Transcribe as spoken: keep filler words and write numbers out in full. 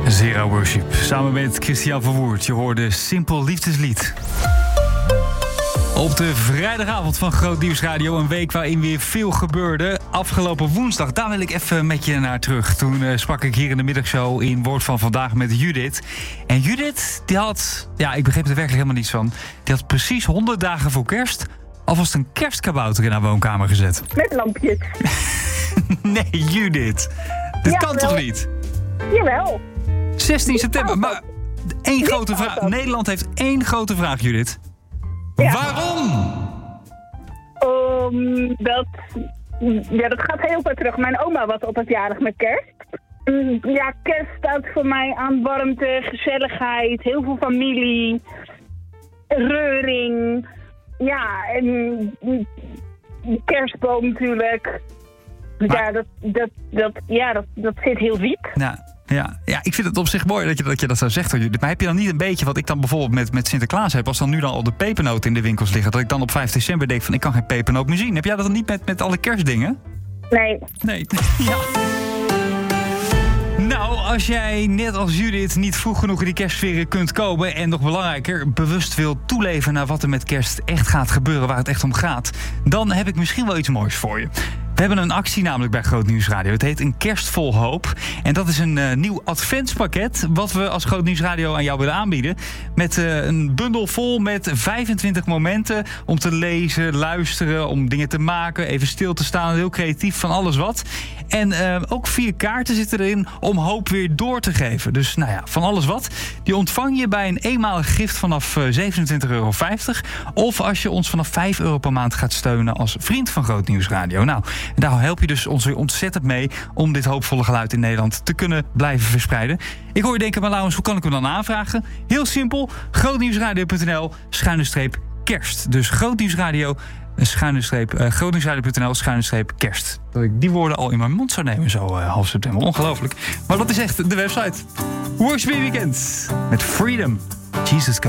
Zero Worship. Samen met Christian Verwoerd. Je hoorde Simpel Liefdeslied. Op de vrijdagavond van Groot Nieuws Radio. Een week waarin weer veel gebeurde. Afgelopen woensdag, daar wil ik even met je naar terug. Toen uh, sprak ik hier in de middagshow in Woord van Vandaag met Judith. En Judith, die had... Ja, ik begreep er werkelijk helemaal niets van. Die had precies honderd dagen voor kerst... alvast een kerstkabouter in haar woonkamer gezet. Met lampjes. Nee, Judith. Dit Ja, kan wel. toch niet? Jawel. zestien september. Maar één Dit grote kan vraag. toch? Nederland heeft één grote vraag, Judith. Ja. Waarom? Um, dat, ja, dat gaat heel ver terug. Mijn oma was altijd jarig met kerst. Mm, Ja, kerst staat voor mij aan warmte, gezelligheid, heel veel familie, reuring. Ja, en mm, kerstboom natuurlijk. Maar- Ja, dat, dat, dat, ja dat, dat zit heel diep. Nou, ja, ja, ik vind het op zich mooi dat je dat, je dat zo zegt, hoor, Judith. Maar heb je dan niet een beetje wat ik dan bijvoorbeeld met, met Sinterklaas heb... als dan nu dan al de pepernoten in de winkels liggen... dat ik dan op vijf december denk van ik kan geen pepernoot meer zien. Heb jij dat dan niet met, met alle kerstdingen? Nee. Nee. Ja. Nou, als jij net als Judith niet vroeg genoeg in die kerstsfeer kunt komen... en nog belangrijker, bewust wil toeleven naar wat er met kerst echt gaat gebeuren... waar het echt om gaat, dan heb ik misschien wel iets moois voor je. We hebben een actie namelijk bij Groot Nieuws Radio. Het heet Een Kerst Vol Hoop. En dat is een uh, nieuw adventspakket... wat we als Groot Nieuws Radio aan jou willen aanbieden. Met uh, een bundel vol met vijfentwintig momenten... om te lezen, luisteren, om dingen te maken... even stil te staan, heel creatief, van alles wat. En uh, ook vier kaarten zitten erin om hoop weer door te geven. Dus nou ja, van alles wat. Die ontvang je bij een eenmalig gift vanaf uh, zevenentwintig euro vijftig. Of als je ons vanaf vijf euro per maand gaat steunen... als vriend van Groot Nieuws Radio. Nou, daar help je dus ons weer ontzettend mee... om dit hoopvolle geluid in Nederland te kunnen blijven verspreiden. Ik hoor je denken, maar Laurens, hoe kan ik hem dan aanvragen? Heel simpel, grootnieuwsradio punt n l schuine streep kerst. Dus grootnieuwsradio, schuine streep, uh, grootnieuwsradio punt n l schuine streep kerst. Dat ik die woorden al in mijn mond zou nemen zo uh, half september. Ongelooflijk. Maar dat is echt de website. Worship Weekend met Freedom. Jesus God.